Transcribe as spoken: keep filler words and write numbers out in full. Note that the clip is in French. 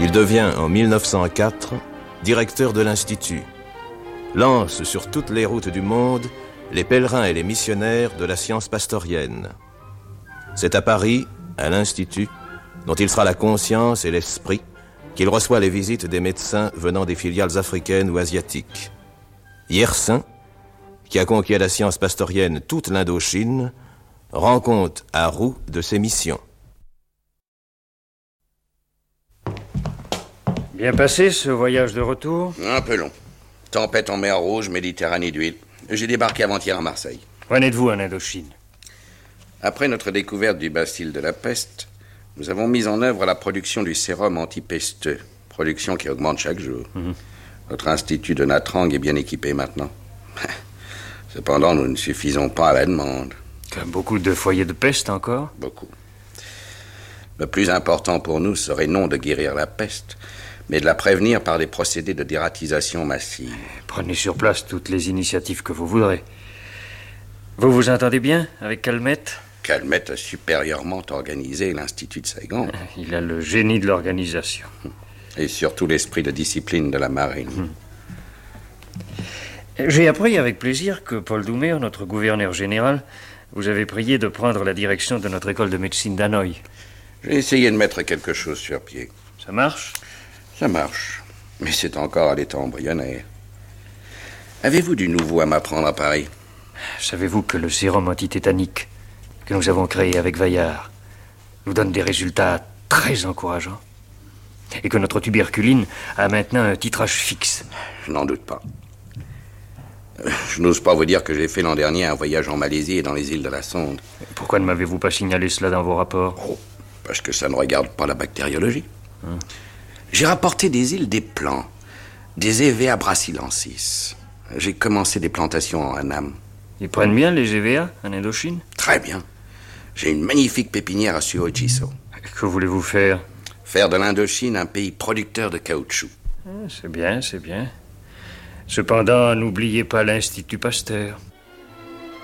Il devient en mille neuf cent quatre directeur de l'Institut, lance sur toutes les routes du monde les pèlerins et les missionnaires de la science pastorienne. C'est à Paris, à l'Institut, dont il sera la conscience et l'esprit, qu'il reçoit les visites des médecins venant des filiales africaines ou asiatiques. Yersin, qui a conquis à la science pastorienne toute l'Indochine, rend compte à Roux de ses missions. Bien passé ce voyage de retour? Un peu long. Tempête en mer Rouge, Méditerranée d'huile. J'ai débarqué avant-hier à Marseille. Où en êtes-vous en Indochine? Après notre découverte du bacille de la peste, nous avons mis en œuvre la production du sérum antipesteux. Production qui augmente chaque jour. Mmh. Notre institut de Natrang est bien équipé maintenant. Cependant, nous ne suffisons pas à la demande. Beaucoup de foyers de peste encore? Beaucoup. Le plus important pour nous serait non de guérir la peste, mais de la prévenir par des procédés de dératisation massive. Prenez sur place toutes les initiatives que vous voudrez. Vous vous entendez bien avec Calmette? Calmette a supérieurement organisé l'Institut de Saigon. Il a le génie de l'organisation. Et surtout l'esprit de discipline de la marine. Hum. J'ai appris avec plaisir que Paul Doumer, notre gouverneur général, vous avait prié de prendre la direction de notre école de médecine d'Hanoï. J'ai essayé de mettre quelque chose sur pied. Ça marche? Ça marche, mais c'est encore à l'état embryonnaire. Avez-vous du nouveau à m'apprendre à Paris? Savez-vous que le sérum antitétanique que nous avons créé avec Vaillard nous donne des résultats très encourageants? Et que notre tuberculine a maintenant un titrage fixe? Je n'en doute pas. Je n'ose pas vous dire que j'ai fait l'an dernier un voyage en Malaisie et dans les îles de la Sonde. Pourquoi ne m'avez-vous pas signalé cela dans vos rapports? Oh, parce que ça ne regarde pas la bactériologie. Hum. J'ai rapporté des îles des plants, des Hevea brassilensis. J'ai commencé des plantations en Annam. Ils prennent bien les Hevea en Indochine? Très bien. J'ai une magnifique pépinière à Suochiso. Que voulez-vous faire? Faire de l'Indochine un pays producteur de caoutchouc. C'est bien, c'est bien. Cependant, n'oubliez pas l'Institut Pasteur.